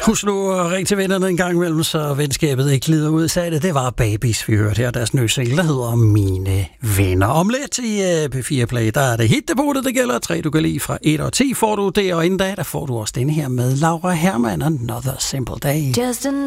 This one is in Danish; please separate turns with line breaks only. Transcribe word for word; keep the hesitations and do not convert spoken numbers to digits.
Husk nu at ringe til vennerne en gang imellem, så venskabet ikke glider ud. Så det, det var Babys, vi hørte her. Deres nye single, der hedder Mine Venner. Om lidt i P fire Play, der er det hitdepotet, det gælder. Tre, du kan lide fra et og ti får du det, og inden da, der får du også denne her med Laura Hermann, Another Simple Day.
Just